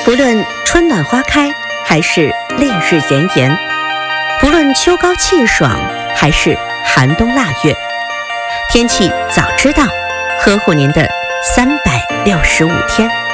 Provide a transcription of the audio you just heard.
不论春暖花开，还是烈日炎炎；不论秋高气爽，还是寒冬腊月，天气早知道，呵护您的365天。